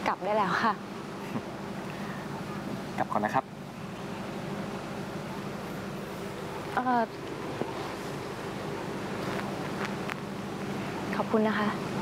กลับได้แล้วค่ะกลับก่อนนะครับขอบคุณนะคะ